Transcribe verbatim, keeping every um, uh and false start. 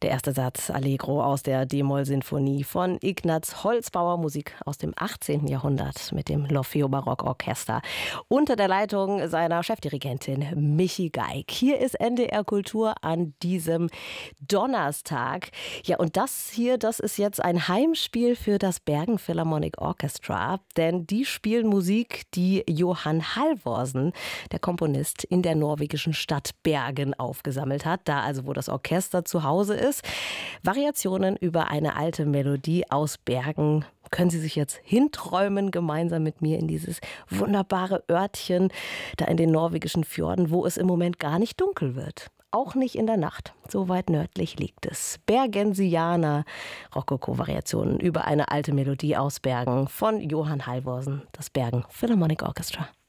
Der erste Satz Allegro aus der D-Moll-Sinfonie von Ignaz Holzbauer, Musik aus dem achtzehnten. Jahrhundert mit dem L'Orfeo Barockorchester unter der Leitung seiner Chefdirigentin Michi Geig. Hier ist N D R Kultur an diesem Donnerstag. Ja, und das hier, das ist jetzt ein Heimspiel für das Bergen Philharmonic Orchestra, denn die spielen Musik, die Johan Halvorsen, der Komponist, in der norwegischen Stadt Bergen aufgesammelt hat, da also wo das Orchester zu Hause ist. Variationen über eine alte Melodie aus Bergen. Können Sie sich jetzt hinträumen, gemeinsam mit mir in dieses wunderbare Örtchen, da in den norwegischen Fjorden, wo es im Moment gar nicht dunkel wird. Auch nicht in der Nacht. So weit nördlich liegt es. Bergensianer, Rokoko-Variationen über eine alte Melodie aus Bergen von Johan Halvorsen, das Bergen Philharmonic Orchestra.